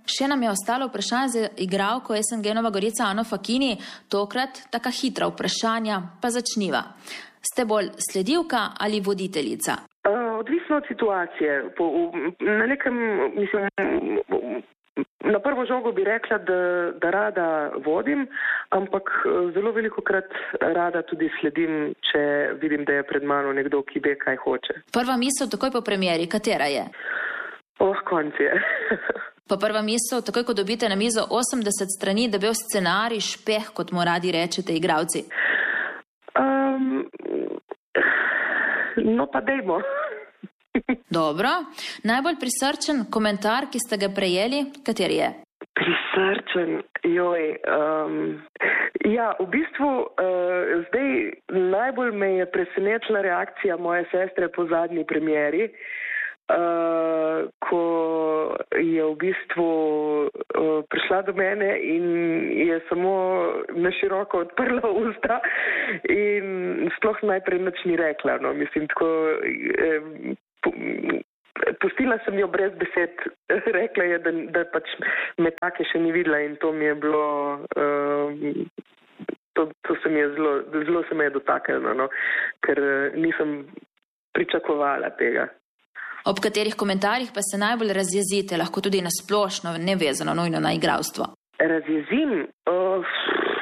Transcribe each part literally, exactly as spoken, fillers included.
Še nam je ostalo vprašanje za igralko S N G Nova Gorica Ano Fakini, tokrat taka hitra vprašanja, pa začniva. Ste bolj sledilka ali voditeljica? Uh, odvisno od situacije. Po, na nekem, mislim, na prvo žogo bi rekla, da, da rada vodim, ampak zelo velikokrat rada tudi sledim, če vidim, da je pred mano nekdo, ki ve, kaj hoče. Prva misel takoj po premieri, katera je? Oh, konc je. Pa prva misel, takoj ko dobite na mizo osemdeset strani, debel scenarij, špeh, kot mu radi rečete igralci. Um, no pa dejmo. Dobro. Najbolj prisrčen komentar, ki ste ga prejeli, kateri je? Prisrčen, joj. Um, ja, v bistvu uh, zdaj najbolj me je presenetila reakcija moje sestre po zadnji premieri, uh, ko je v bistvu uh, prišla do mene in je samo na široko odprla usta in sploh najprej nič ni rekla. No. Mislim, tako... Eh, Pustila sem jo brez besed, rekla je, da, da pač me take še ni videla in to mi je bilo, uh, to, to se mi je zelo, zelo se me je dotaknilo, no, ker nisem pričakovala tega. Ob katerih komentarjih pa se najbolj razjezite, lahko tudi na splošno, nevezano nujno na igralstvo? Razjezim? Uh,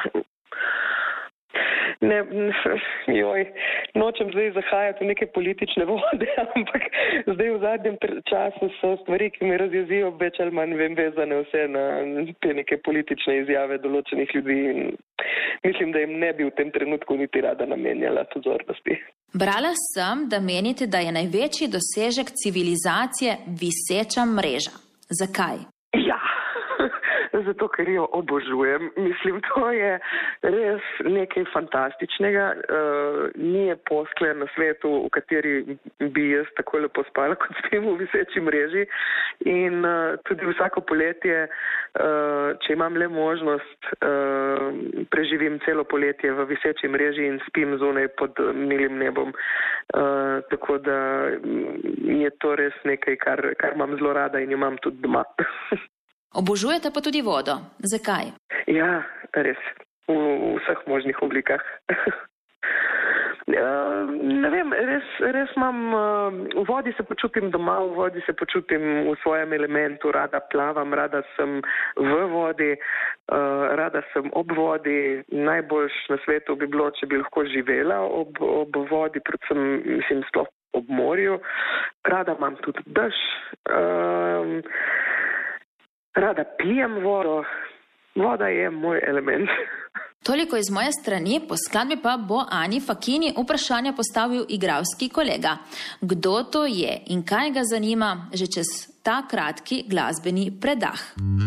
Ne, joj, nočem zdaj zahajati v neke politične vode, ampak zdaj v zadnjem času so stvari, ki me razjezijo, več ali manj vem vezane vse na te neke politične izjave določenih ljudi in mislim, da jim ne bi v tem trenutku niti rada namenjala pozornosti. Brala sem, da menite, da je največji dosežek civilizacije viseča mreža. Zakaj? Ja. Zato, ker jo obožujem. Mislim, to je res nekaj fantastičnega. Uh, ni je poskle na svetu, v kateri bi jaz tako lepo spala, kot spim v viseči mreži. In uh, tudi vsako poletje, uh, če imam le možnost, uh, preživim celo poletje v viseči mreži in spim zunaj pod milim nebom. Uh, tako da je to res nekaj, kar, kar imam zelo rada in imam tudi doma. Obožujete pa tudi vodo. Zakaj? Ja, res. V, v vseh možnih oblikah. uh, ne vem, res, res imam, uh, v vodi se počutim doma, v vodi se počutim v svojem elementu, rada plavam, rada sem v vodi, uh, rada sem ob vodi. Najboljš na svetu bi bilo, če bi lahko živela ob, ob vodi, predvsem, mislim, sploh ob morju. Rada imam tudi dež. Uh, Rada pijem vodo. Voda je moj element. Toliko iz moje strani, po skladbi pa bo Ani Fakini vprašanje postavil igralski kolega. Kdo to je in kaj ga zanima že čez ta kratki glasbeni predah?